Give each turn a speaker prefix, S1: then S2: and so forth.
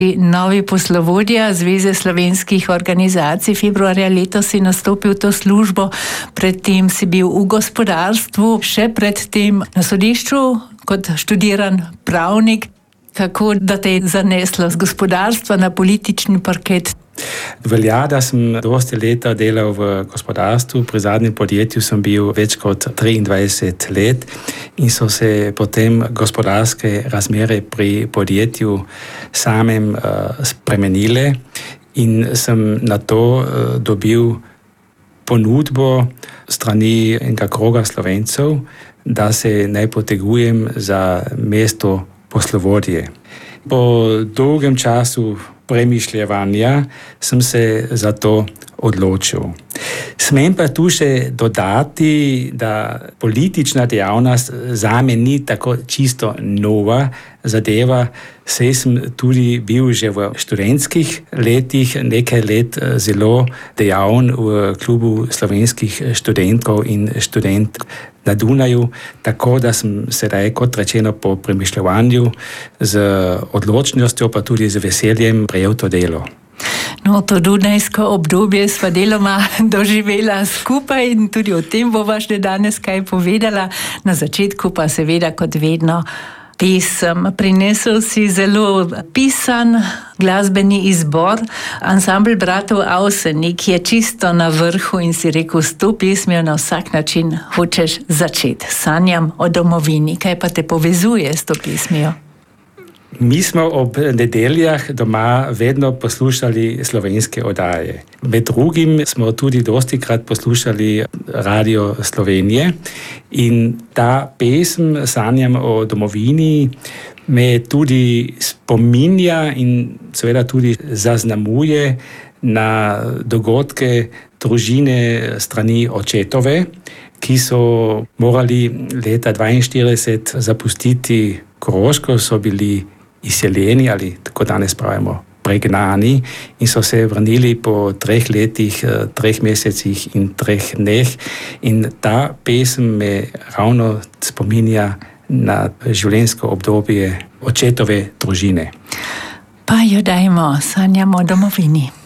S1: Novi poslovodja Zveze slovenskih organizacij. Februarja letos si nastopil to službo, predtem si bil v gospodarstvu, še predtem na sodišču kot študiran pravnik. Kako da te je zaneslo z gospodarstva na politični parket?
S2: Velja, da sem dosti leta delal v gospodarstvu. Pri zadnjem podjetju sem bil več kot 23 let in so se potem gospodarske razmere pri podjetju samem spremenile in sem na to dobil ponudbo strani enega kroga Slovencev, da se naj potegujem za mesto poslovodje. Po dolgem času premišljevanja sem se za to odločil. Smem pa tu še dodati, da politična dejavnost zame ni tako čisto nova zadeva, saj sem tudi bil že v študentskih letih nekaj let zelo dejaven v klubu slovenskih študentov in študentk na Dunaju, tako da sem sedaj, kot rečeno, po premišljevanju z odločnostjo pa tudi z veseljem prejel to delo.
S1: No, to dunajsko obdobje sva deloma doživela skupaj in tudi o tem bova še danes kaj povedala. Na začetku pa seveda kot vedno pesem. Prinesel si zelo pisan glasbeni izbor. Ansambel bratov Avsenik je čisto na vrhu in si rekel, s to pesmijo na vsak način hočeš začeti. Sanjam o domovini. Kaj pa te povezuje s to pesmijo?
S2: Mi smo ob nedeljah doma vedno poslušali slovenske oddaje. Med drugim smo tudi dostikrat poslušali Radio Slovenije in ta pesem Sanjam o domovini me tudi spominja in seveda tudi zaznamuje na dogodke družine strani očetove, ki so morali leta 1942 zapustiti Koroško, so bili izseljeni ali tako danes pravimo pregnani in so se vrnili po 3 letih, 3 mesecih in 3 dneh in ta pesem me ravno spominja na življenjsko obdobje očetove družine.
S1: Pa jo dajmo, Sanjamo o domovini.